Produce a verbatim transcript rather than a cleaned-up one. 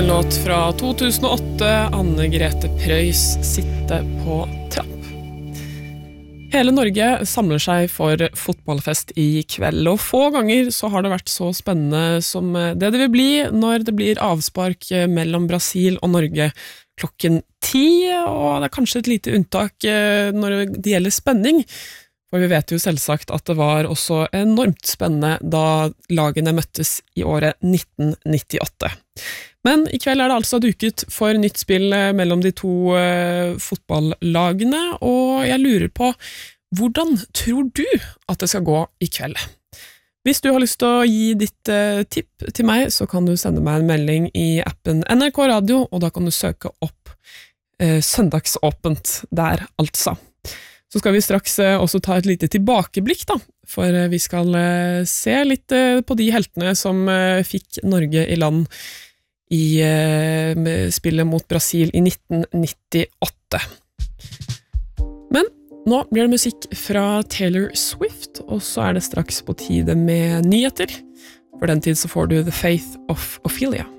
en låt fra to tusen og åtte, Anne Grete Preus, Sitte på trapp. Hele Norge samler seg for fotballfest i kveld, og få ganger så har det vært så spennende som det det vil bli når det blir avspark mellom Brasil og Norge klokken ti, og det er kanskje et lite unntak når det gjelder spenning, for vi vet jo selvsagt at det var også enormt spennende da lagene møttes i året nitten nittiåtte. Men i kveld er det altså duket for nytt spill mellom de to uh, fotballagene, og jeg lurer på, hvordan tror du at det skal gå i kveld? Hvis du har lyst til å gi ditt uh, tipp til meg, så kan du sende meg en melding i appen N R K Radio, og da kan du søke opp uh, Søndagsåpent der altså. Så skal vi straks uh, også ta et lite tilbakeblikk da, for uh, vi skal uh, se litt uh, på de heltene som uh, fikk Norge i land i uh, spillet mot Brasil i nitten nittiåtte. Men nå blir det musikk fra Taylor Swift, og så er det straks på tide med nyheter. For den tid så får du The Faith of Ophelia.